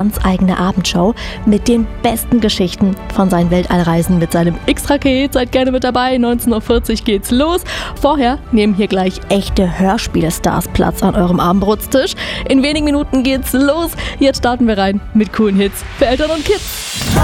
ganz eigene Abendshow mit den besten Geschichten von seinen Weltallreisen mit seinem X-Raket. Seid gerne mit dabei, 19:40 Uhr geht's los. Vorher nehmen hier gleich echte Hörspielstars Platz an eurem Abendbrotstisch. In wenigen Minuten geht's los. Jetzt starten wir rein mit coolen Hits für Eltern und Kids.